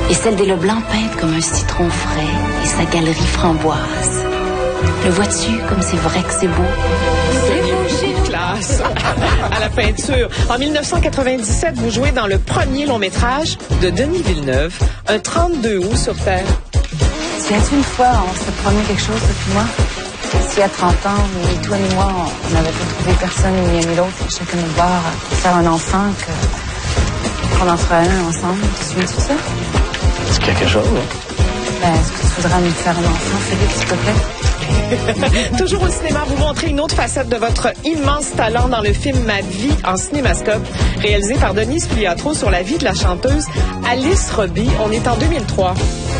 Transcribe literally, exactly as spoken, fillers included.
et celle des Leblanc peinte comme un citron frais et sa galerie framboise. Le vois-tu comme c'est vrai que c'est beau? C'est beau, classe à la peinture. En mille neuf cent quatre-vingt-dix-sept, vous jouez dans le premier long métrage de Denis Villeneuve, un trente-deux août sur Terre. Tu souviens-tu une fois, on s'est promis quelque chose, toi puis moi? Si à trente ans, ni toi ni moi, on n'avait pas trouvé personne, ni l'un ni l'autre, chacun notre bord, pour faire un enfant, que, qu'on en fera un ensemble. Tu te souviens-tu de ça? C'est quelque chose, hein? Ben, est-ce que tu voudras nous faire un enfant, Philippe, s'il te plaît? Toujours au cinéma, vous montrez une autre facette de votre immense talent dans le film Ma vie en cinémascope, réalisé par Denise Filiatro sur la vie de la chanteuse Alice Robbie. On est en deux mille trois.